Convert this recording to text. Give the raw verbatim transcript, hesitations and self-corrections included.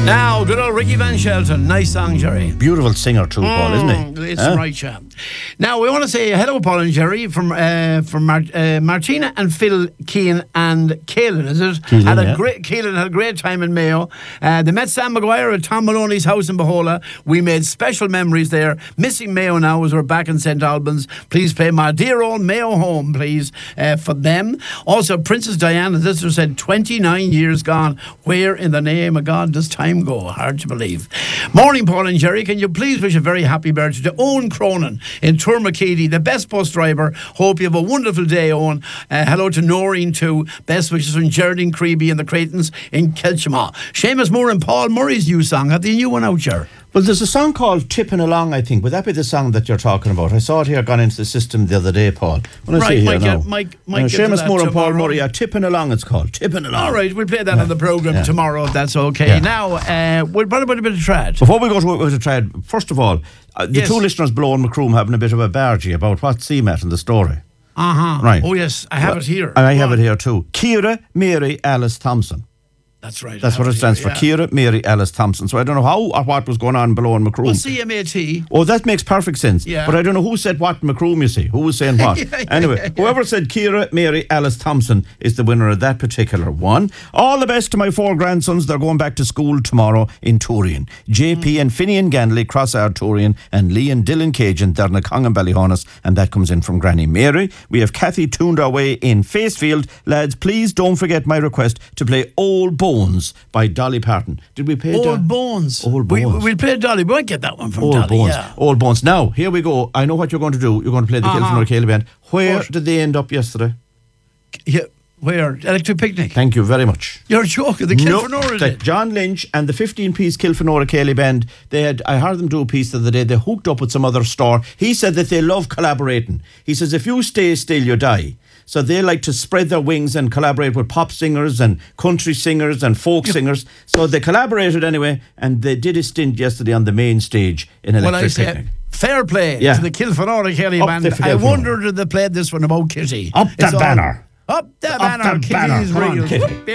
Now, good old Ricky Van Shelton. Nice song, Jerry. Beautiful singer too, Paul, isn't he? It's Huh? right, yeah. Now, we want to say hello, Paul and Jerry, from uh, from Mar- uh, Martina and Phil, Keane and Kaelin, is it? Keelan, had a yeah. great Keelan had a great time in Mayo. Uh, they met Sam Maguire at Tom Maloney's house in Bohola. We made special memories there. Missing Mayo now as we're back in Saint Albans. Please play My Dear Old Mayo Home, please, uh, for them. Also, Princess Diana's sister said twenty-nine years gone. Where in the name of God does time go? Hard to believe. Morning, Paul and Jerry. Can you please wish a very happy birthday to Owen Cronin in Tourmakeedy, the best bus driver. Hope you have a wonderful day, Owen. Uh, hello to Noreen too. Best wishes from Geraldine Creeby and the Creightons in Kelchama. Seamus Moore and Paul Murray's new song. Have the new one out, Ger? Well, there's a song called Tipping Along, I think. Would that be the song that you're talking about? I saw it here, gone into the system the other day, Paul. When I Right, see here Mike, now. uh, Mike- Mike Uh, get to Seamus that Moore and Paul tomorrow. Murray, yeah, Tipping Along it's called. Tipping Along. All right, we'll play that on the programme yeah. tomorrow if that's okay. Yeah. Now, uh, we'll what about a bit of trad? Before we go to what to try, first of all, uh, the Yes. two listeners below in Macroom having a bit of a bargy about what C met in the story. Uh-huh. Right. Oh, yes, I have it here. And I Go have on. it here too. Ciara Mary Alice Thompson. That's right. I That's have what it stands here, for. yeah. Ciara Mary Alice Thompson. So I don't know how or what was going on below in Macroom. Well, C M A T. Oh, that makes perfect sense. Yeah. But I don't know who said what in Macroom, you see. Who was saying what? Yeah, yeah, anyway, yeah, yeah. whoever said Ciara Mary Alice Thompson is the winner of that particular one. All the best to my four grandsons. They're going back to school tomorrow in Turian. J P Mm. and Finian Ganley, Crossard Turian, and Lee and Dylan Cajun, they're in Congan Ballyhonus, and that comes in from Granny Mary. We have Kathy tuned our way in Facefield. Lads, please don't forget my request to play Old Bones by Dolly Parton. Did we play Old Dolly? Bones. Old We, Bones. we'll play Dolly. We won't get that one from Old Dolly. Bones. Yeah. Old Bones. Now, here we go. I know what you're going to do. You're going to play the Uh-huh. Kilfin O'Kelly Band. Where What? did they end up yesterday? Yeah. Where? Electric Picnic. Thank you very much. You're joking. The No, Kilfenora that did. John Lynch and the fifteen-piece Kilfenora Kelly Band, they had, I heard them do a piece the other day. They hooked up with some other store. He said that they love collaborating. He says, if you stay still, you die. So they like to spread their wings and collaborate with pop singers and country singers and folk singers. So they collaborated anyway, and they did a stint yesterday on the main stage in Electric Well, I say Picnic. fair play Yeah. to the Kilfenora Kelly Up Band. the I Kilfenora. wondered if they played this one about Kitty. Up the It's all- banner. Up the Up banner. the banner. Kitty's Come on, real. Kitty.